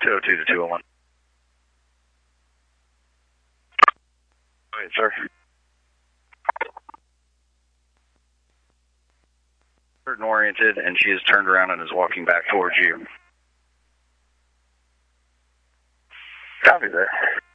202 to 201. Go ahead, sir. Certain oriented, and she has turned around and is walking back towards you. Copy that.